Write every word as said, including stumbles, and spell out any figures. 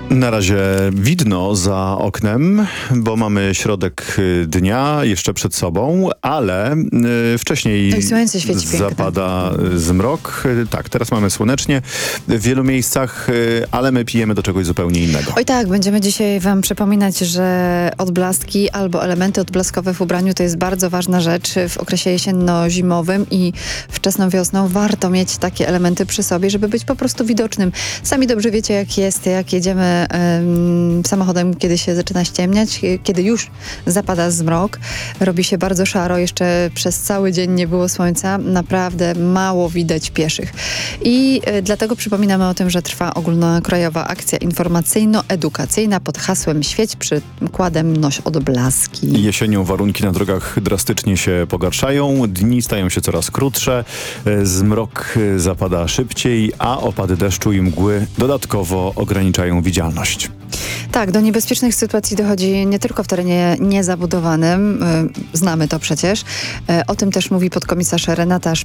Na razie widno za oknem, bo mamy środek dnia jeszcze przed sobą, ale y, wcześniej No i słońce świeci zapada piękne. Zmrok. Tak, teraz mamy słonecznie w wielu miejscach, y, ale my pijemy do czegoś zupełnie innego. Oj tak, będziemy dzisiaj wam przypominać, że odblaski albo elementy odblaskowe w ubraniu to jest bardzo ważna rzecz w okresie jesienno-zimowym i wczesną wiosną warto mieć takie elementy przy sobie, żeby być po prostu widocznym. Sami dobrze wiecie, jak jest, jak jedziemy samochodem, kiedy się zaczyna ściemniać, kiedy już zapada zmrok, robi się bardzo szaro, jeszcze przez cały dzień nie było słońca, naprawdę mało widać pieszych. I dlatego przypominamy o tym, że trwa ogólnokrajowa akcja informacyjno-edukacyjna pod hasłem Świeć przykładem, noś odblaski. Jesienią warunki na drogach drastycznie się pogarszają, dni stają się coraz krótsze, zmrok zapada szybciej, a opady deszczu i mgły dodatkowo ograniczają widzialność. Tak, do niebezpiecznych sytuacji dochodzi nie tylko w terenie niezabudowanym, znamy to przecież. O tym też mówi podkomisarz Renata